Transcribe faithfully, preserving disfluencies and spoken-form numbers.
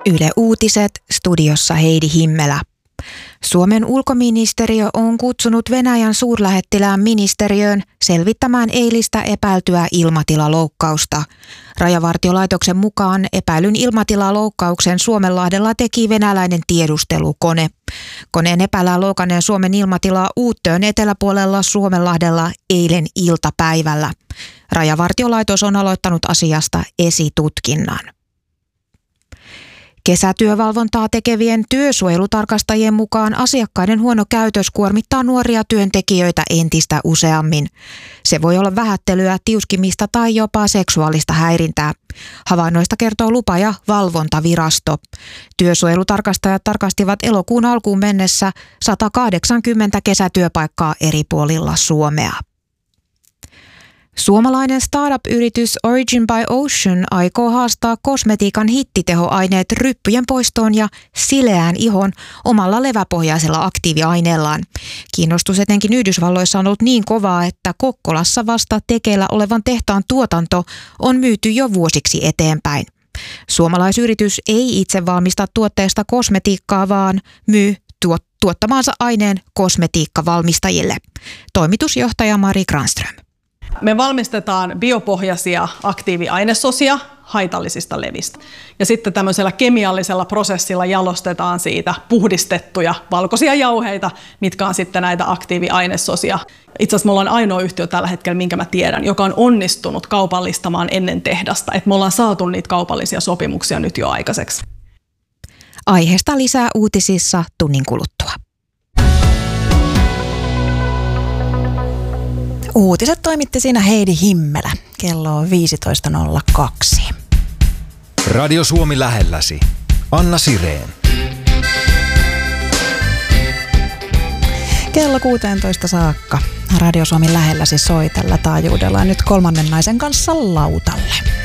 Yle Uutiset, studiossa Heidi Himmelä. Suomen ulkoministeriö on kutsunut Venäjän suurlähettilään ministeriöön selvittämään eilistä epäiltyä ilmatilaloukkausta. Rajavartiolaitoksen mukaan epäilyn ilmatilaloukkauksen Suomenlahdella teki venäläinen tiedustelukone. Koneen epäillään loukanneen Suomen ilmatilaa Uuttöön eteläpuolella Suomenlahdella eilen iltapäivällä. Rajavartiolaitos on aloittanut asiasta esitutkinnan. Kesätyövalvontaa tekevien työsuojelutarkastajien mukaan asiakkaiden huono käytös kuormittaa nuoria työntekijöitä entistä useammin. Se voi olla vähättelyä, tiuskimista tai jopa seksuaalista häirintää. Havainnoista kertoo lupa- ja valvontavirasto. Työsuojelutarkastajat tarkastivat elokuun alkuun mennessä sata kahdeksankymmentä kesätyöpaikkaa eri puolilla Suomea. Suomalainen startup-yritys Origin by Ocean aikoo haastaa kosmetiikan hittitehoaineet ryppyjen poistoon ja sileään ihon omalla leväpohjaisella aktiiviaineellaan. Kiinnostus etenkin Yhdysvalloissa on ollut niin kovaa, että Kokkolassa vasta tekeillä olevan tehtaan tuotanto on myyty jo vuosiksi eteenpäin. Suomalaisyritys ei itse valmista tuotteesta kosmetiikkaa, vaan myy tuot- tuottamaansa aineen kosmetiikkavalmistajille. Toimitusjohtaja Mari Granström. Me valmistetaan biopohjaisia aktiiviainesosia haitallisista levistä. Ja sitten tämmöisellä kemiallisella prosessilla jalostetaan siitä puhdistettuja valkoisia jauheita, mitkä on sitten näitä aktiiviainesosia. Itse asiassa me ollaan ainoa yhtiö tällä hetkellä, minkä mä tiedän, joka on onnistunut kaupallistamaan ennen tehdasta. Että me ollaan saatu niitä kaupallisia sopimuksia nyt jo aikaiseksi. Aiheesta lisää uutisissa tunnin kuluttua. Uutiset toimitti siinä Heidi Himmelä. Kello on viisitoista nolla kaksi. Radio Suomi lähelläsi. Anna Sireen. Kello kuusitoista saakka. Radio Suomi lähelläsi soi tällä taajuudella nyt kolmannen naisen kanssa lautalle.